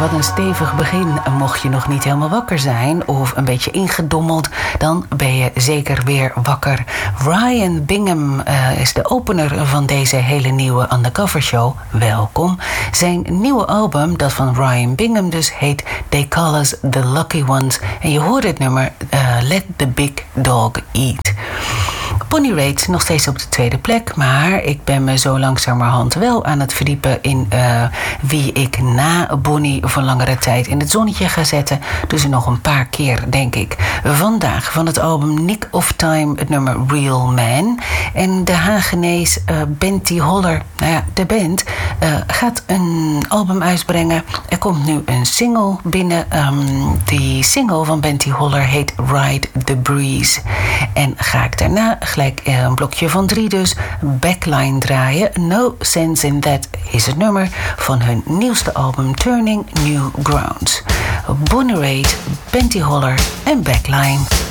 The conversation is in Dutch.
wat een stevig begin. Mocht je nog niet helemaal wakker zijn of een beetje ingedommeld, dan ben je zeker weer wakker. Ryan Bingham is de opener van deze hele nieuwe Undercover Show. Welkom. Zijn nieuwe album, dat van Ryan Bingham dus, heet They Call Us The Lucky Ones. En je hoort het nummer Let The Big Dog Eat. Bonnie Raitt nog steeds op de tweede plek, maar ik ben me zo langzamerhand wel aan het verdiepen in wie ik na Bonnie voor langere tijd in het zonnetje ga zetten. Dus nog een paar keer, denk ik. Vandaag van het album Nick of Time het nummer Real Man. En de Hagenees Benty Holler, nou ja, de band, gaat een album uitbrengen. Er komt nu een single binnen. Die single van Benty Holler heet Ride the Breeze. En ga ik daarna gelijk een blokje van 3 dus Backline draaien. No Sense in That is het nummer van hun nieuwste album Turning New Grounds. Bonnie Raitt, Benty Holler en Backline.